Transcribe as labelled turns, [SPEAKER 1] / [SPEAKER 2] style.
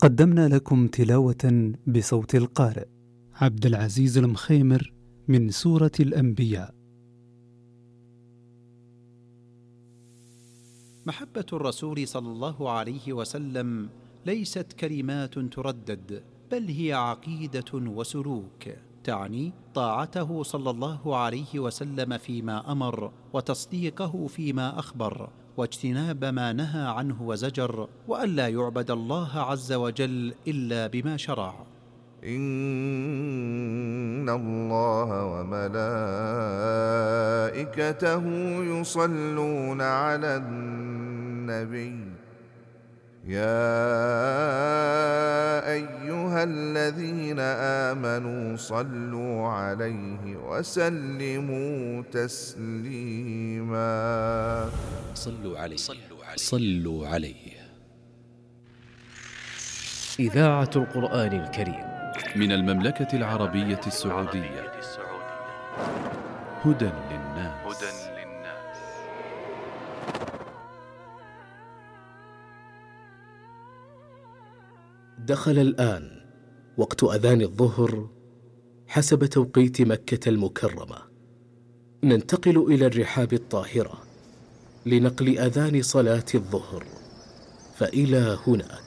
[SPEAKER 1] قدمنا لكم تلاوة بصوت القارئ عبد العزيز المخيمر من سورة الأنبياء.
[SPEAKER 2] محبة الرسول صلى الله عليه وسلم ليست كلمات تردد، بل هي عقيدة وسلوك، تعني طاعته صلى الله عليه وسلم فيما أمر، وتصديقه فيما أخبر، واجتناب ما نهى عنه وزجر، وألا يعبد الله عز وجل إلا بما شرع.
[SPEAKER 3] إن الله وملائكته يصلون على النبي يا أيها الذين آمنوا صلوا عليه وسلموا تسليما.
[SPEAKER 4] صلوا عليه. إذاعة القرآن الكريم
[SPEAKER 5] من المملكة العربية السعودية. هدى للناس.
[SPEAKER 4] دخل الآن وقت أذان الظهر حسب توقيت مكة المكرمة. ننتقل إلى الرحاب الطاهرة لنقل أذان صلاة الظهر، فإلى هناك.